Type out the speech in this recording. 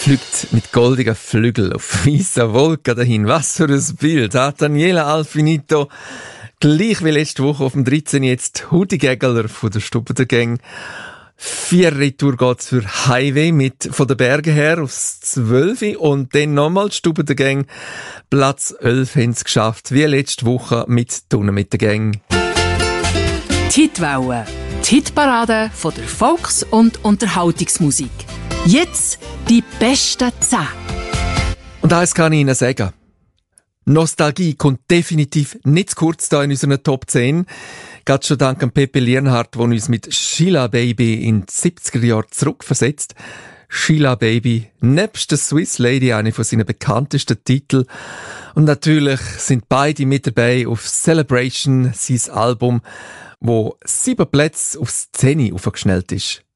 fliegt mit goldigen Flügeln auf weißer Wolke dahin. Was für ein Bild. Daniela Alfinito, gleich wie letzte Woche auf dem 13. jetzt Hudi Gegler von der Stube der Gang. 4 Retour geht's für Highway mit von den Bergen her aufs 12. Und dann nochmal Stube der Gang. Platz 11 haben sie geschafft, wie letzte Woche mit Tunnen mit der Gang. Die Hitwelle, die Hitparade von der Volks- und Unterhaltungsmusik. Jetzt die besten 10. Und eins kann ich Ihnen sagen. Nostalgie kommt definitiv nicht zu kurz da in unseren Top 10. Gerade schon dank an Pepe Lienhardt, der uns mit Sheila Baby in die 70er Jahre zurückversetzt. Sheila Baby, nebst der Swiss Lady, eine von seinen bekanntesten Titeln. Und natürlich sind beide mit dabei auf Celebration, sein Album, wo 7 Plätze auf 10 aufgeschnellt ist.